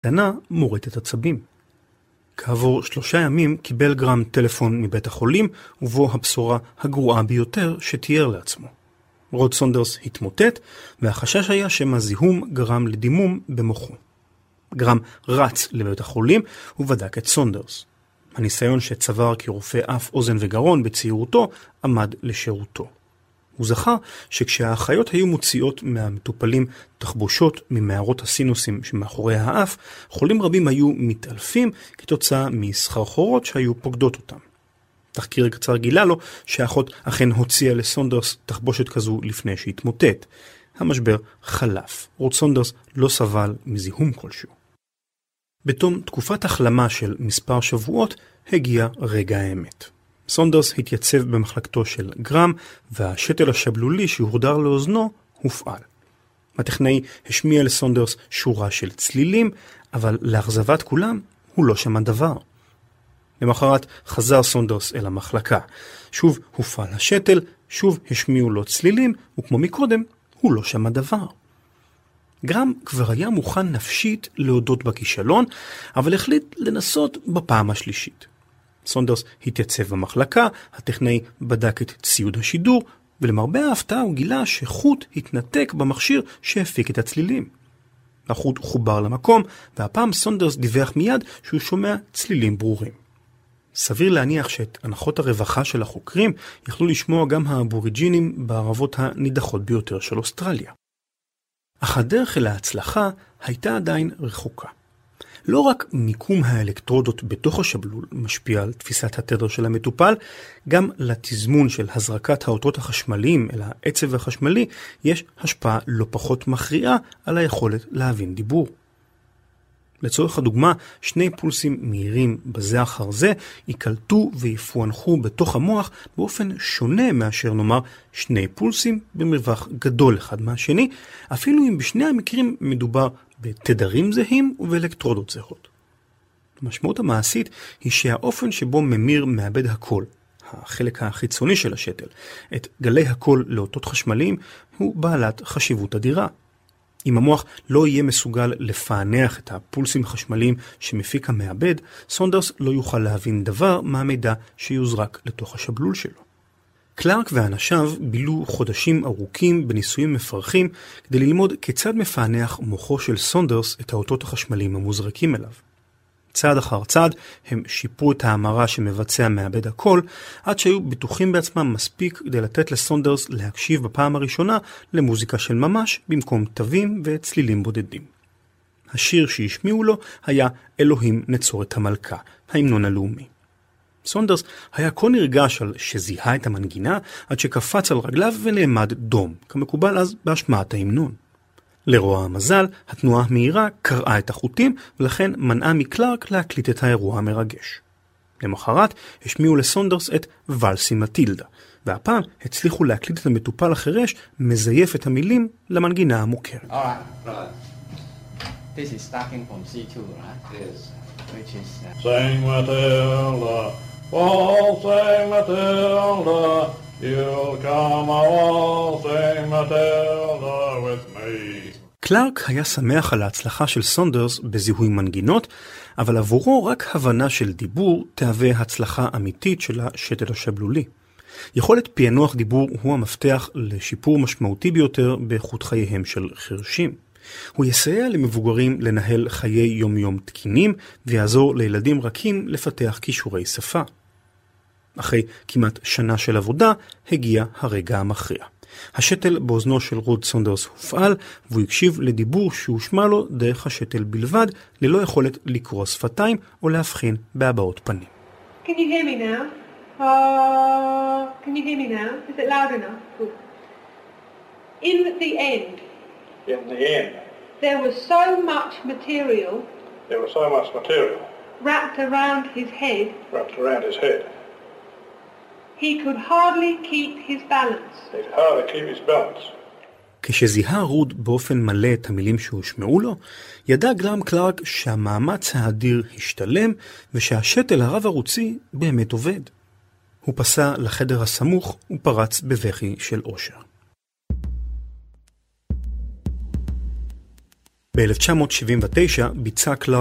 דנה מורטת עצבים. כעבור 3 ימים קיבל גרם טלפון מבית החולים, ובו הבשורה הגרועה ביותר שתיאר לעצמו. רוד סונדרס התמוטט, והחשש היה שמזיהום גרם לדימום במוחו. גרם רץ לבית החולים ובדק את סונדרס. הניסיון שצבר כרופא אף, אוזן וגרון בצעירותו עמד לשירותו. הוא זכר שכשהאחיות היו מוציאות מהמטופלים תחבושות ממערות הסינוסים שמאחורי האף, חולים רבים היו מתעלפים כתוצאה מסחרחורות שהיו פוקדות אותם. תחקיר קצר גילה לו שהאחות אכן הוציאה לסונדרס תחבושת כזו לפני שהתמוטט. המשבר חלף. רוד סונדרס לא סבל מזיהום כלשהו. בתום תקופת החלמה של מספר שבועות הגיע רגע האמת. סונדרס התייצב במחלקתו של גרם, והשתל השבלולי שהורדר לאוזנו הופעל. הטכנאי השמיע לסונדרס שורה של צלילים, אבל לאכזבת כולם הוא לא שמע דבר. למחרת חזר סונדרס אל המחלקה. שוב הופעל השתל, שוב השמיעו לו צלילים, וכמו מקודם הוא לא שמע דבר. גרם כבר היה מוכן נפשית להודות בכישלון, אבל החליט לנסות בפעם השלישית. סונדרס התייצב במחלקה, הטכנאי בדק את ציוד השידור, ולמרבה ההפתעה הוא גילה שחוט התנתק במכשיר שהפיק את הצלילים. החוט חובר למקום, והפעם סונדרס דיווח מיד שהוא שומע צלילים ברורים. סביר להניח שאת הנחות הרווחה של החוקרים יכלו לשמוע גם האבוריג'ינים בערבות הנידחות ביותר של אוסטרליה. אך הדרך אל ההצלחה הייתה עדיין רחוקה. לא רק מיקום האלקטרודות בתוך השבלול משפיע על תפיסת התדר של המטופל, גם לתזמון של הזרקת האותות החשמליים אל העצב החשמלי יש השפעה לא פחות מכריעה על היכולת להבין דיבור. לצורך הדוגמה, 2 פולסים מהירים בזה אחר זה יקלטו ויפוענחו בתוך המוח באופן שונה מאשר נאמר 2 פולסים במרווח גדול אחד מהשני, אפילו אם בשני המקרים מדובר בתדרים זהים ובאלקטרודות זהות. המשמעות המעשית היא שהאופן שבו ממיר מאבד הקול, החלק החיצוני של השתל, את גלי הקול לאותות חשמליים הוא בעלת חשיבות אדירה. אם המוח לא יהיה מסוגל לפענח את הפולסים החשמליים שמפיק המעבד, סונדרס לא יוכל להבין דבר מהמידע שיוזרק לתוך השבלול שלו. קלארק ואנשיו בילו חודשים ארוכים בניסויים מפרכים כדי ללמוד כיצד מפענח מוחו של סונדרס את האותות החשמליים המוזרקים אליו. צעד אחר צעד הם שיפרו את ההמרה שמבצע מעבד הקול, עד שהיו בטוחים בעצמם מספיק כדי לתת לסונדרס להקשיב בפעם הראשונה למוזיקה של ממש במקום תווים וצלילים בודדים. השיר שהשמיעו לו היה אלוהים נצור את המלכה, ההמנון הלאומי. סונדרס היה כה נרגש על שזיהה את המנגינה עד שקפץ על רגליו ונעמד דום, כמקובל אז בהשמעת ההמנון. לרוע המזל, התנועה המהירה קרעה את החוטים ולכן מנעה מקלארק להקליט את האירוע המרגש. למחרת השמיעו לסונדרס את ולסי מטילדה, והפעם הצליחו להקליט את המטופל החירש מזייף את המילים למנגינה המוכרת. Alright, This is starting from C2, right? Yes. Which is... Sing Matilda, oh sing Matilda, you'll come all sing Matilda with me. קלארק היה שמח על ההצלחה של סונדרס בזיהוי מנגינות, אבל עבורו רק הבנה של דיבור תהווה הצלחה אמיתית של השתל השבלולי. יכולת פענוח דיבור הוא המפתח לשיפור משמעותי ביותר באיכות חייהם של חרשים. הוא יסייע למבוגרים לנהל חיי יום-יום תקינים, ויעזור לילדים רכים לפתח כישורי שפה. אחרי כמעט שנה של עבודה, הגיע הרגע המכריע. השתל באוזנו של רוד סונדרס הופעל, והוא הקשיב לדיבור שהושמע לו דרך השתל בלבד, ללא יכולת לקרוא שפתיים או להבחין בהבעות פנים. Can you hear me now? Can you hear me now? Is it loud enough? Good. In the end, there was so much material wrapped around his head. He could hardly keep his balance. כשזיהה רוד באופן מלא את המילים שהושמעו לו, ידע גרם קלארק שהמאמץ האדיר השתלם ושהשתל הרב ערוצי באמת עובד. הוא פסע לחדר הסמוך ופרץ בבכי של אושר. ב-1979 ביצע קלארק